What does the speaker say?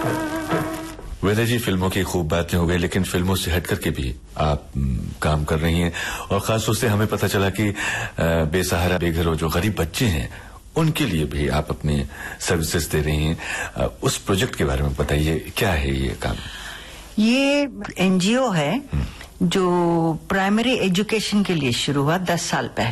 वेदा जी, फिल्मों की खूब बातें हो गई, लेकिन फिल्मों से हट करके भी आप काम कर रही हैं और खास तौर से हमें पता चला कि बेसहारा बेघरों जो गरीब बच्चे हैं उनके लिए भी आप अपनी सर्विसेज दे रही हैं। उस प्रोजेक्ट के बारे में बताइए, क्या है ये काम? ये एनजीओ है जो प्राइमरी एजुकेशन के लिए शुरू हुआ 10 साल पहले।